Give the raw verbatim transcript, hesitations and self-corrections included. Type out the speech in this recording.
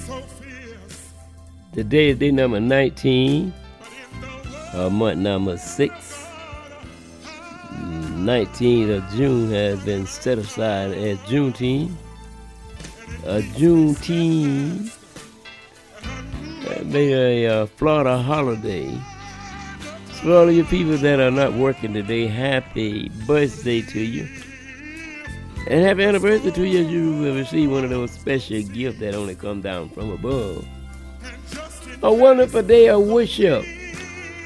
Today is day number nineteen, uh, month number six. nineteenth of June has been set aside as Juneteenth. Uh, Juneteenth uh, made a uh, Florida holiday. So for all of you people that are not working today, happy birthday to you. And happy anniversary to you. You will receive one of those special gifts that only come down from above. A wonderful day of worship.